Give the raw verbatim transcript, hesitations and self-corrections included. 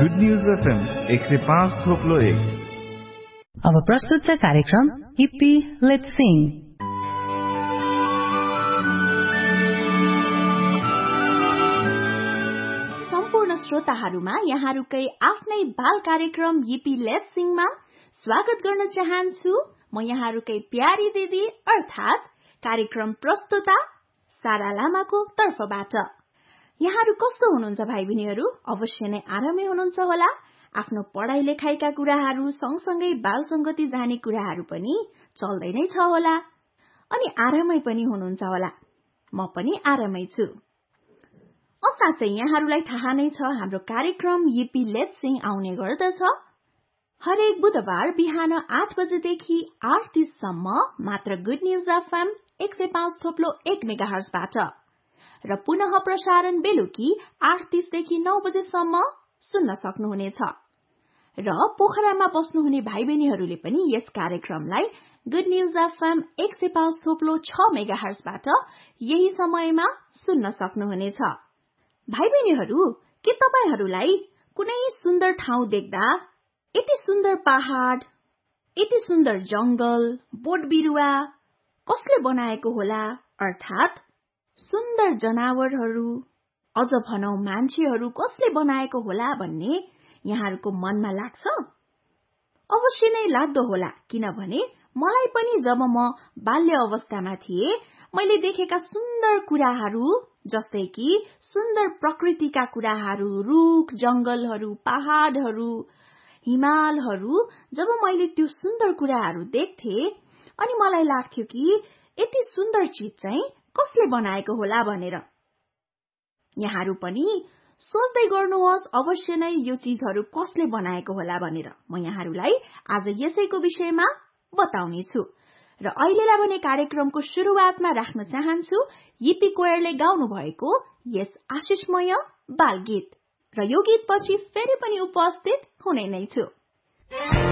Good news FM एक सय पाँच थोप्लो एक। अब प्रस्तुत छ कार्यक्रम हिप्पी लेट्स सिंग। सम्पूर्ण श्रोताहरूमा यहाँहरूकै आफ्नै बाल कार्यक्रम हिप्पी लेट्स सिंगमा स्वागत गर्न चाहन्छु। म यहाँहरूकै प्यारी दिदी अर्थात कार्यक्रम प्रस्तुता सारा लामाको तर्फबाट। यहाँहरू कस्तो हुनुहुन्छ भाइ बहिनीहरू? अवश्य नै आरामै हुनुहुन्छ होला। आफ्नो पढाइ लेखाइका कुराहरू सँगसँगै बाल संगति जाने कुराहरू पनि चल्दै नै छ होला अनि आरामै पनि हुनुहुन्छ होला। म पनि आरामै छु। साँच्चै यहाँहरूलाई थाहा नै छ हाम्रो कार्यक्रम हिप्पी लेट्स सिंग आउने गर्दछ हरेक बुधबार बिहान आठ बजेदेखि आठ तीससम्म मात्र गुड न्यूज एफएम एक सय पाँच थोप्लो एक मेगाहर्जबाट र पुनः प्रसारण बेलुकी आठ तीसदेखि नौ बजेसम्म सुन्न सक्नुहुनेछ। र पोखरामा बस्नुहुने भाइ बहिनीहरूले पनि यस कार्यक्रमलाई गुड न्यूज एफएम एक सय पाँच थोप्लो छ मेगाहर्जबाट यही समयमा सुन्न सक्नुहुनेछ। भाइ बहिनीहरू, के तपाईहरूलाई कुनै सुन्दर ठाउँ देख्दा यति सुन्दर पहाड, यति सुन्दर जंगल, बोट बिरुवा कसले बनाएको होला अर्थात सुन्दर जनावरहरू, अझ भनौ मान्छेहरू कसले बनाएको होला भन्ने यहाँहरूको मनमा लाग्छ? अवश्य नै लाग्दो होला, किनभने मलाई पनि जब म बाल्य अवस्थामा थिए मैले देखेका सुन्दर कुराहरू जस्तै कि सुन्दर प्रकृतिका कुराहरू, रुख, जंगलहरू, पहाडहरू, हिमालहरू, जब मैले त्यो सुन्दर कुराहरू देख्थे अनि मलाई लाग्थ्यो कि यति सुन्दर चीज चाहिँ कसले बनाएको होला भनेर। यहाँहरू पनि सोच्दै गर्नुहोस् अवश्य नै यो चीजहरू कसले बनाएको होला भनेर। म यहाँहरूलाई आज यसैको विषयमा बताउने छु। र अहिलेलाई भने कार्यक्रमको सुरुवातमा राख्न चाहन्छु हिप्पी कोयरले गाउनु भएको यस आशिषमय बाल गीत। र यो गीतपछि फेरि पनि उपस्थित हुने नै छु।